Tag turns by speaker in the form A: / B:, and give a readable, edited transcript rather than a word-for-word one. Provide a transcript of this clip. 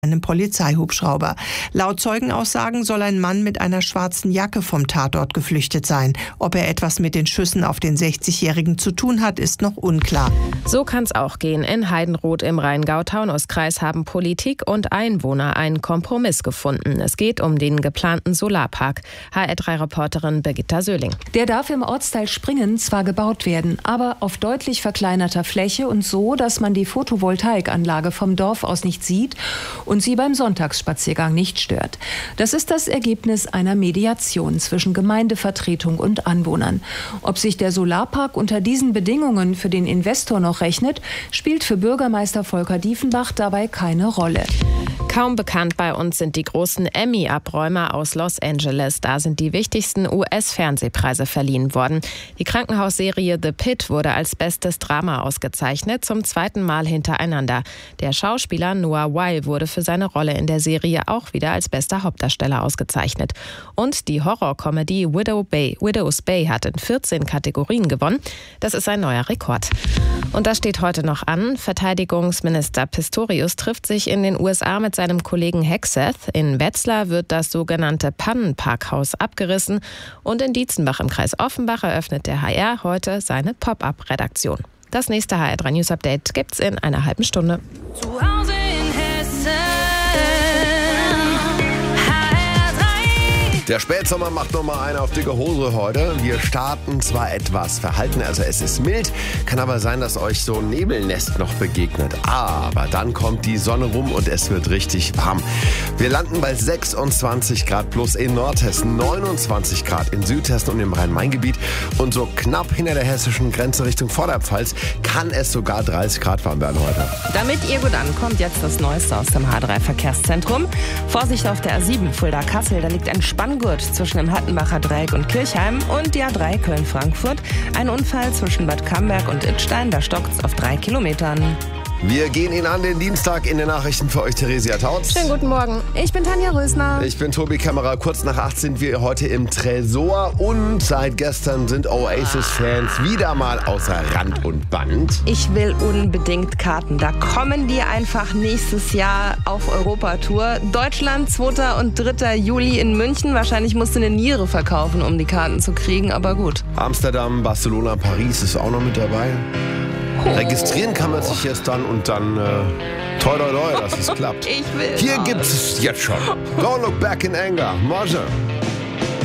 A: einem Polizeihubschrauber. Laut Zeugenaussagen soll ein Mann mit einer schwarzen Jacke vom Tatort geflüchtet sein. Ob er etwas mit den Schüssen auf den 60-Jährigen zu tun hat, ist noch unklar.
B: So kann es auch gehen. In Heidenroth im Rheingau-Taunus-Kreis haben Politik und Einwohner einen Kompromiss gefunden. Es geht um den geplanten Solarpark. HR3-Reporterin Birgitta Söhling.
C: Der darf im Ortsteil Springen zwar gebaut werden, aber auf deutlich verkleinerter Fläche und so, dass man die Photovoltaikanlage vom Dorf aus nicht sieht und sie beim Sonntagsspaziergang nicht stört. Das ist das Ergebnis einer Mediation zwischen Gemeindevertretung und Anwohnern. Ob sich der Solarpark unter diesen Bedingungen für den Investor noch rechnet, spielt für Bürgermeister Volker Diefenbach dabei keine Rolle.
B: Kaum bekannt bei uns sind die großen Emmy-Abräumer aus Los Angeles. Da sind die wichtigsten US-Fernsehpreise verliehen worden. Die Krankenhausserie The Pitt wurde als bestes Drama ausgezeichnet, zum zweiten Mal hintereinander. Der Schauspieler Noah Weil wurde für seine Rolle in der Serie auch wieder als bester Hauptdarsteller ausgezeichnet. Und die Horrorkomödie Widow's Bay hat in 14 Kategorien gewonnen. Das ist ein neuer Rekord. Und das steht heute noch an. Verteidigungsminister Pistorius trifft sich in den USA mit seinem Kollegen Hegseth. In Wetzlar wird das sogenannte Pannenparkhaus abgerissen. Und in Dietzenbach im Kreis Offenbach eröffnet der HR heute seine Pop-up-Redaktion. Das nächste HR3 News Update gibt's in einer halben Stunde.
D: Zu Hause in Hessen.
E: Der Spätsommer macht nochmal eine auf dicke Hose heute. Wir starten zwar etwas verhalten, also es ist mild, kann aber sein, dass euch so ein Nebelnest noch begegnet. Aber dann kommt die Sonne rum und es wird richtig warm. Wir landen bei 26 Grad plus in Nordhessen, 29 Grad in Südhessen und im Rhein-Main-Gebiet. Und so knapp hinter der hessischen Grenze Richtung Vorderpfalz kann es sogar 30 Grad warm werden heute.
F: Damit ihr gut ankommt, jetzt das Neueste aus dem H3-Verkehrszentrum. Vorsicht auf der A7 Fulda-Kassel, da liegt ein Spanngurt zwischen dem Hattenbacher Dreieck und Kirchheim und die A3 Köln-Frankfurt. Ein Unfall zwischen Bad Camberg und Idstein, da stockt's auf 3 Kilometern.
E: Wir gehen Ihnen an den Dienstag in den Nachrichten für euch, Theresia Tautz.
G: Schönen guten Morgen. Ich bin Tanja Rösner.
E: Ich bin Tobi Kämmerer. Kurz nach 8 sind wir heute im Tresor und seit gestern sind Oasis-Fans wieder mal außer Rand und Band.
F: Ich will unbedingt Karten. Da kommen die einfach nächstes Jahr auf Europatour. Deutschland, 2. und 3. Juli in München. Wahrscheinlich musst du eine Niere verkaufen, um die Karten zu kriegen, aber gut.
E: Amsterdam, Barcelona, Paris ist auch noch mit dabei. Registrieren kann man sich jetzt dann und dann toi toi toi, dass es klappt.
F: Ich will.
E: Hier gibt es jetzt schon Don't Look Back in Anger. Marge.